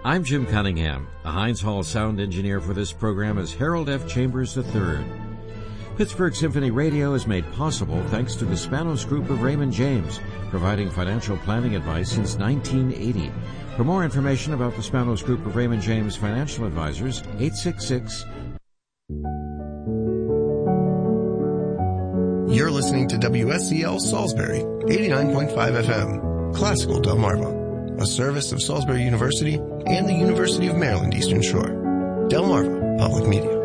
I'm Jim Cunningham. The Heinz Hall sound engineer for this program is Harold F. Chambers III. Pittsburgh Symphony Radio is made possible thanks to the Spanos Group of Raymond James, providing financial planning advice since 1980. For more information about the Spanos Group of Raymond James Financial Advisors, 866. You're listening to WSCL Salisbury, 89.5 FM, Classical Delmarva, a service of Salisbury University and the University of Maryland Eastern Shore. Delmarva Public Media.